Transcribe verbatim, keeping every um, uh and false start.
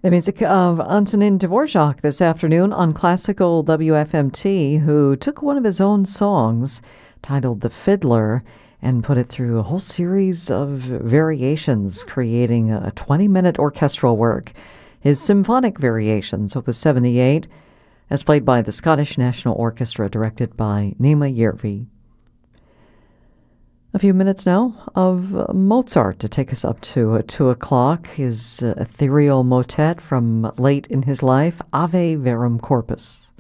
The music of Antonin Dvorak this afternoon on Classical W F M T, who took one of his own songs titled The Fiddler and put it through a whole series of variations, creating a twenty-minute orchestral work. His Symphonic Variations, Opus seventy-eight, as played by the Scottish National Orchestra, directed by Nema Järvi. A few minutes now of Mozart to take us up to uh, two o'clock. His uh, ethereal motet from late in his life, Ave Verum Corpus.